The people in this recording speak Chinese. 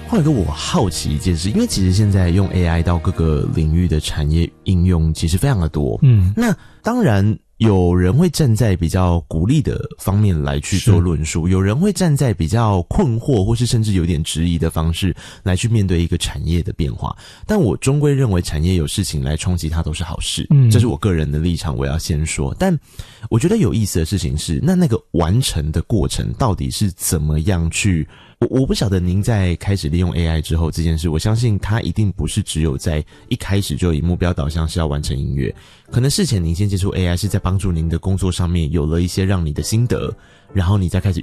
浩宇哥，我好奇一件事，因为其实现在用 AI 到各个领域的产业应用其实非常的多，那当然有人会站在比较鼓励的方面来去做论述，有人会站在比较困惑或是甚至有点质疑的方式来去面对一个产业的变化，但我终归认为产业有事情来冲击它都是好事，这是我个人的立场，我要先说。但我觉得有意思的事情是，那个完成的过程到底是怎么样去，我不晓得您在开始利用 AI 之后这件事，我相信它一定不是只有在一开始就以目标导向是要完成音乐，可能事前您先接触 AI 是在帮助您的工作上面有了一些让你的心得，然后你再开始